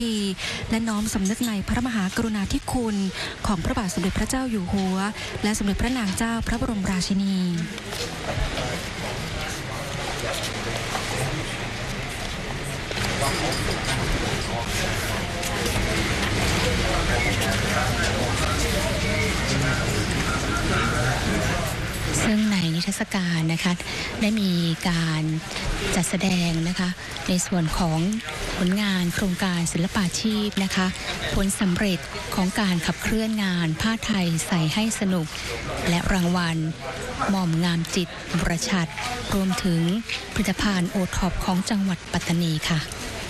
และน้อมสำนึกในพระมหากรุณาธิคุณของพระบาทสมเด็จพระเจ้าอยู่หัวและสมเด็จพระนางเจ้าพระบรมราชินีซึ่งในนิทรรศการนะคะได้มีการจัดแสดงนะคะในส่วนของผลงานโครงการศิลปาชีพนะคะผลสำเร็จของการขับเคลื่อนงานผ้าไทยใส่ให้สนุกและรางวัลหม่อมงามจิตบรชัดรวมถึงผลิตภัณฑ์โอท็อปของจังหวัดปัตตานีค่ะ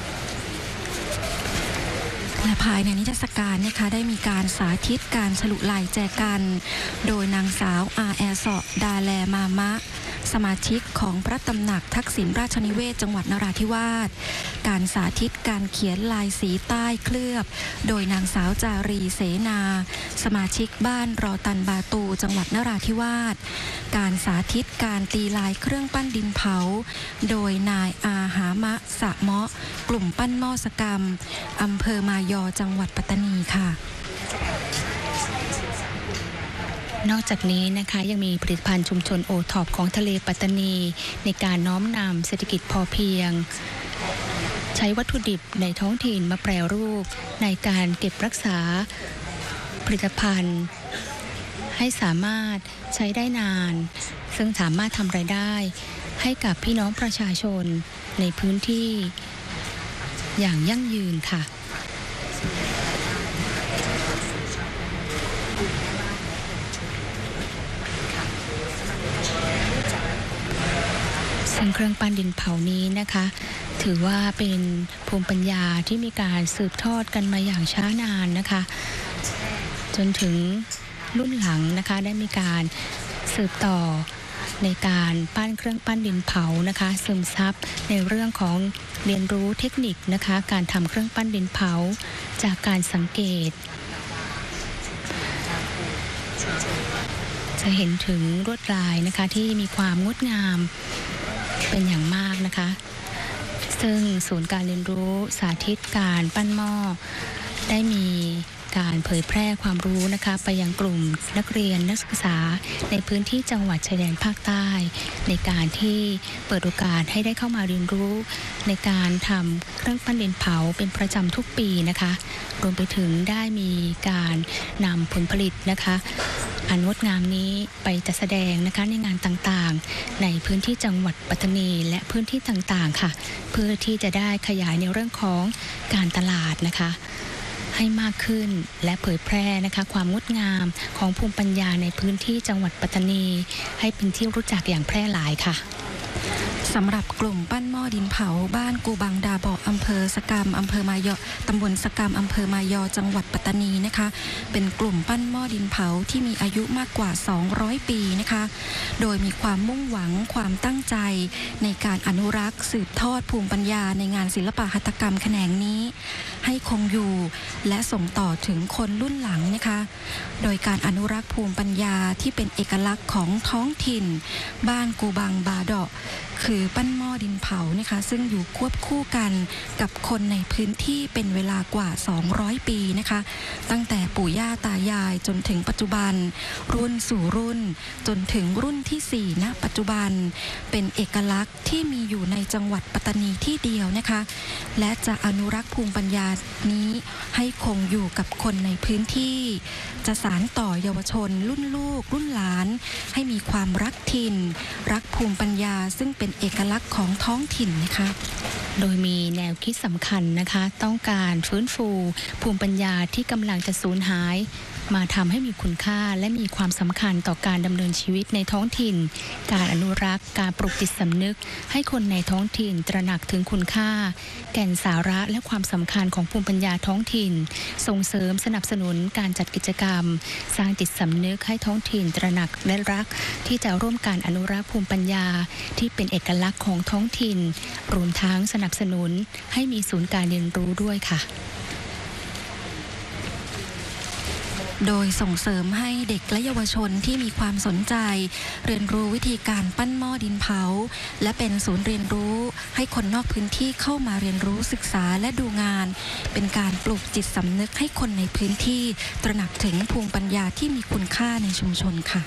และภายในนิทรรศการนะคะได้มีการสาธิตการฉลุลายแจกันโดยนางสาวอาแอซอดาแลมามะสมาชิกของพระตำหนักทักษิณราชนิเวศจังหวัดนราธิวาสการสาธิตการเขียนลายสีใต้เคลือบโดยนางสาวจารีเสนาสมาชิกบ้านรอตันบาตูจังหวัดนราธิวาสการสาธิตการตีลายเครื่องปั้นดินเผาโดยนายอาหามะสะเมาะกลุ่มปั้นหม้อสกรรมอำเภอมายอจังหวัดปัตตานีค่ะนอกจากนี้นะคะยังมีผลิตภัณฑ์ชุมชนโอท็อปของทะเลปัตตานีในการน้อมนำเศรษฐกิจพอเพียงใช้วัตถุดิบในท้องถิ่นมาแปรรูปในการเก็บรักษาผลิตภัณฑ์ให้สามารถใช้ได้นานซึ่งสามารถทำรายได้ให้กับพี่น้องประชาชนในพื้นที่อย่างยั่งยืนค่ะซึ่งเครื่องปั้นดินเผานี้นะคะถือว่าเป็นภูมิปัญญาที่มีการสืบทอดกันมาอย่างช้านานนะคะจนถึงรุ่นหลังนะคะได้มีการสืบต่อในการปั้นเครื่องปั้นดินเผานะคะซึมซับในเรื่องของเรียนรู้เทคนิคนะคะการทำเครื่องปั้นดินเผาจากการสังเกตจะเห็นถึงลวดลายนะคะที่มีความงดงามเป็นอย่างมากนะคะซึ่งศูนย์การเรียนรู้สาธิตการปั้นหม้อได้มีการเผยแพร่ความรู้นะคะไปยังกลุ่มนักเรียนนักศึกษาในพื้นที่จังหวัดชายแดนภาคใต้ในการที่เปิดโอกาสให้ได้เข้ามาเรียนรู้ในการทำเครื่องปั้นดินเผาเป็นประจำทุกปีนะคะรวมไปถึงได้มีการนำผลผลิตนะคะอันงดงามนี้ไปจัดแสดงนะคะในงานต่างๆในพื้นที่จังหวัดปัตตานีและพื้นที่ต่างๆค่ะเพื่อที่จะได้ขยายในเรื่องของการตลาดนะคะให้มากขึ้นและเผยแพร่นะคะความงดงามของภูมิปัญญาในพื้นที่จังหวัดปัตตานีให้เป็นที่รู้จักอย่างแพร่หลายค่ะสำหรับกลุ่มปั้นหม้อดินเผาบ้านกูบังดาบอกอำเภอสกรรมอำเภอมายอตำบลสกรรมอำเภอมายอจังหวัดปัตตานีนะคะเป็นกลุ่มปั้นหม้อดินเผาที่มีอายุมากกว่า200ปีนะคะโดยมีความมุ่งหวังความตั้งใจในการอนุรักษ์สืบทอดภูมิปัญญาในงานศิลปหัตถกรรมแขนงนี้ให้คงอยู่และส่งต่อถึงคนรุ่นหลังนะคะโดยการอนุรักษ์ภูมิปัญญาที่เป็นเอกลักษณ์ของท้องถิ่นบ้านกูบังบาดอคือปั้นหม้อดินเผานะคะซึ่งอยู่ควบคู่กันกับคนในพื้นที่เป็นเวลากว่า200ปีนะคะตั้งแต่ปู่ย่าตายายจนถึงปัจจุบันรุ่นสู่รุ่นจนถึงรุ่นที่4ณปัจจุบันเป็นเอกลักษณ์ที่มีอยู่ในจังหวัดปัตตานีที่เดียวนะคะและจะอนุรักษ์ภูมิปัญญานี้ให้คงอยู่กับคนในพื้นที่จะสานต่อเยาวชนรุ่นลูกรุ่นหลานให้มีความรักถิ่นรักภูมิปัญญาซึ่งเป็นเอกลักษณ์ของท้องถิ่นนะคะโดยมีแนวคิดสำคัญนะคะต้องการฟื้นฟูภูมิปัญญาที่กำลังจะสูญหายมาทำให้มีคุณค่าและมีความสำคัญต่อการดำเนินชีวิตในท้องถิ่นการอนุรักษ์การปลุกจิตสำนึกให้คนในท้องถิ่นตระหนักถึงคุณค่าแก่นสาระและความสำคัญของภูมิปัญญาท้องถิ่นส่งเสริมสนับสนุนการจัดกิจกรรมสร้างจิตสำนึกให้ท้องถิ่นตระหนักและรักที่จะร่วมการอนุรักษ์ภูมิปัญญาที่เป็นเอกลักษณ์ของท้องถิ่นรวมทั้งสนับสนุนให้มีศูนย์การเรียนรู้ด้วยค่ะโดยส่งเสริมให้เด็กและเยาวชนที่มีความสนใจเรียนรู้วิธีการปั้นหม้อดินเผาและเป็นศูนย์เรียนรู้ให้คนนอกพื้นที่เข้ามาเรียนรู้ศึกษาและดูงานเป็นการปลูกจิตสำนึกให้คนในพื้นที่ตระหนักถึงภูมิปัญญาที่มีคุณค่าในชุมชนค่ะ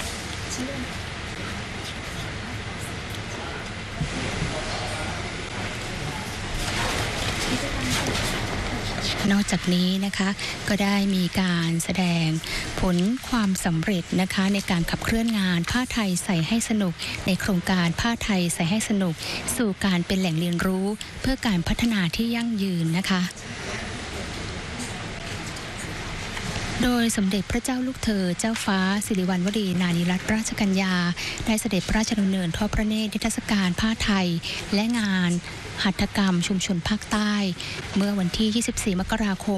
นอกจากนี้นะคะก็ได้มีการแสดงผลความสำเร็จนะคะในการขับเคลื่อนงานผ้าไทยใส่ให้สนุกในโครงการผ้าไทยใส่ให้สนุกสู่การเป็นแหล่งเรียนรู้เพื่อการพัฒนาที่ยั่งยืนนะคะโดยสมเด็จพระเจ้าลูกเธอเจ้าฟ้าสิริวัณวรีนารีรัตนราชกัญญาได้เสด็จพระราชดำเนินทอดพระเนตรนิทรรศการผ้าไทยและงานหัตถกรรมชุมชนภาคใต้เมื่อวันที่ 24 มกราคม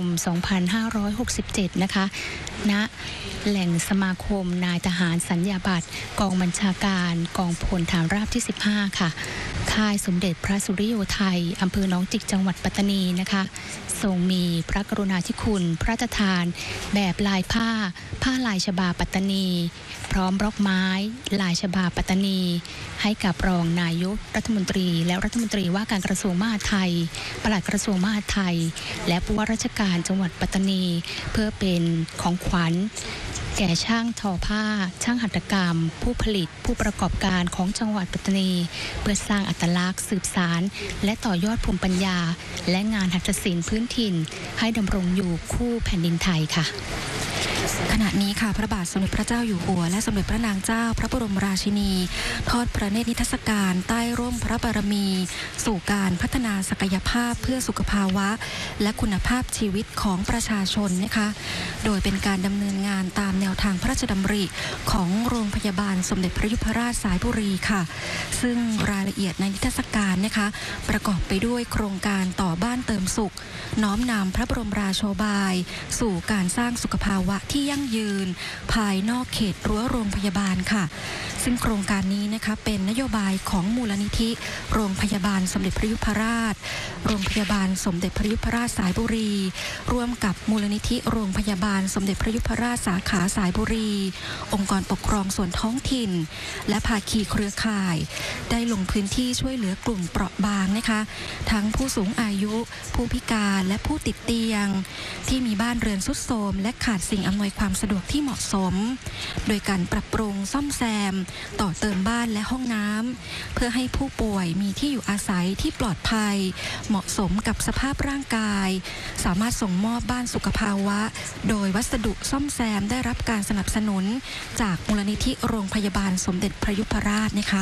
2567 นะคะณแหล่งสมาคมนายทหารสัญญาบัตรกองบัญชาการกองพลฐานราบที่ 15 ค่ะค่ายสมเด็จพระสุริโยไทยอำเภอหนองจิกจังหวัดปัตตานีนะคะทรงมีพระกรุณาธิคุณพระราชทานแบบลายผ้าลายฉบาปัตตานีพร้อมบล็อกไม้ลายฉบาปัตตานีให้กับรองนายกรัฐมนตรีและรัฐมนตรีว่าการกระทรวงมหาดไทยปลัดกระทรวงมหาดไทยและผู้ว่าราชการจังหวัดปัตตานีเพื่อเป็นของขวัญแก่ช่างทอผ้าช่างหัตถกรรมผู้ผลิตผู้ประกอบการของจังหวัดปัตตานีเพื่อสร้างอัตลักษณ์สืบสานและต่อยอดภูมิปัญญาและงานหัตถศิลป์พื้นถิ่นให้ดำรงอยู่คู่แผ่นดินไทยค่ะขณะนี้ค่ะพระบาทสมเด็จพระเจ้าอยู่หัวและสมเด็จพระนางเจ้าพระบรมราชินีทอดพระเนตรนิทรรศการใต้ร่มพระบารมีสู่การพัฒนาศักยภาพเพื่อสุขภาวะและคุณภาพชีวิตของประชาชนนะคะโดยเป็นการดำเนินงานตามแนวทางพระราชดำริของโรงพยาบาลสมเด็จพระยุพราชสายบุรีค่ะซึ่งรายละเอียดในนิทรรศการนะคะประกอบไปด้วยโครงการต่อบ้านเติมสุขน้อมนำพระบรมราโชบายสู่การสร้างสุขภาวะที่ยั่งยืนภายนอกเขตรั้วโรงพยาบาลค่ะซึ่งโครงการนี้นะคะเป็นนโยบายของมูลนิธิโรงพยาบาลสมเด็จพระยุพราชโรงพยาบาลสมเด็จพระยุพราชสายบุรีร่วมกับมูลนิธิโรงพยาบาลสมเด็จพระยุพราชสาขาสายบุรีองค์กรปกครองส่วนท้องถิ่นและภาคีเครือข่ายได้ลงพื้นที่ช่วยเหลือกลุ่มเปราะบางนะคะทั้งผู้สูงอายุผู้พิการและผู้ติดเตียงที่มีบ้านเรือนทรุดโทรมและขาดสิ่งอำนวยความสะดวกที่เหมาะสมโดยการปรับปรุงซ่อมแซมต่อเติมบ้านและห้องน้ำเพื่อให้ผู้ป่วยมีที่อยู่อาศัยที่ปลอดภัยเหมาะสมกับสภาพร่างกายสามารถส่งมอบบ้านสุขภาวะโดยวัสดุซ่อมแซมได้รับการสนับสนุนจากมูลนิธิโรงพยาบาลสมเด็จพระยุพราชนะคะ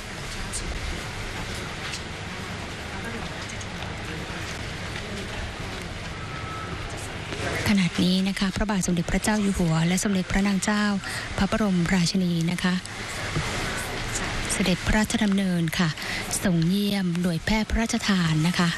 ขณะนี้นะคะพระบาทสมเด็จพระเจ้าอยู่หัวและสมเด็จพระนางเจ้าพระบรมราชินีนะคะเสด็จพระราชดำเนินค่ะส่งเยี่ยมหน่วยแพทย์พระราชทานนะคะ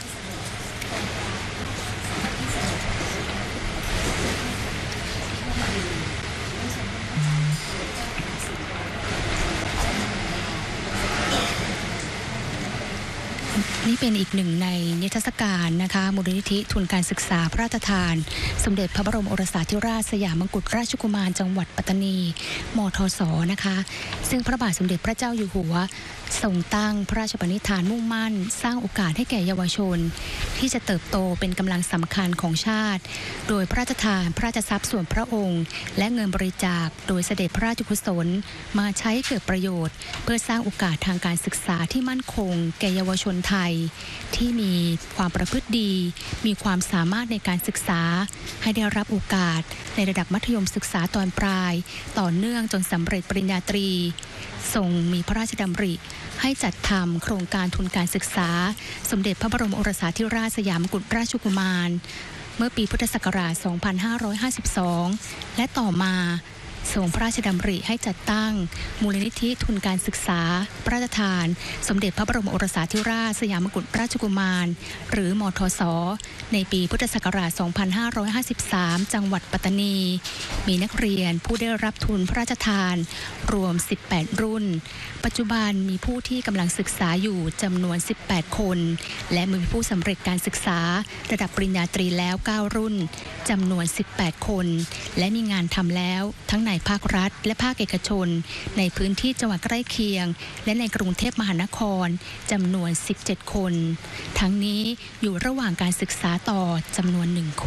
นี่เป็นอีกหนึ่งในนิทรรศการนะคะมูลนิธิทุนการศึกษาพระราชทานสมเด็จพระบรมโอรสาธิราชสยามกุฎราชกุมารจังหวัดปัตตานีมทส.นะคะซึ่งพระบาทสมเด็จพระเจ้าอยู่หัวทรงตั้งพระราชปณิธานมุ่งมั่นสร้างโอกาสให้แก่เยาวชนที่จะเติบโตเป็นกำลังสำคัญของชาติโดยพระราชทานพระราชทรัพย์ส่วนพระองค์และเงินบริจาคโดยเสด็จพระราชกุศลมาใช้เกิดประโยชน์เพื่อสร้างโอกาสทางการศึกษาที่มั่นคงแก่เยาวชนไทยที่มีความประพฤติดีมีความสามารถในการศึกษาให้ได้รับโอกาสในระดับมัธยมศึกษาตอนปลายต่อเนื่องจนสำเร็จปริญญาตรีทรงมีพระราชดำริให้จัดทำโครงการทุนการศึกษาสมเด็จพระบรมโอรสาธิราชสยามกุฎราชกุมารเมื่อปีพุทธศักราช 2552 และต่อมาทรงพระราชดำริให้จัดตั้งมูลนิธิทุนการศึกษาพระราชทานสมเด็จพระบรมโอรสาธิราชสยามกุฎราชกุมารหรือมทส.ในปีพุทธศักราช 2553 จังหวัดปัตตานีมีนักเรียนผู้ได้รับทุนพระราชทานรวม 18 รุ่นปัจจุบันมีผู้ที่กำลังศึกษาอยู่จำนวน 18 คนและมีผู้สำเร็จการศึกษาระดับปริญญาตรีแล้ว 9 รุ่นจำนวน 18 คน และมีงานทำแล้วทั้งในภาครัฐและภาคเอกชนในพื้นที่จังหวัดใกล้เคียงและในกรุงเทพมหานครจำนวน 17 คนทั้งนี้อยู่ระหว่างการศึกษาต่อจำนวน 1 คน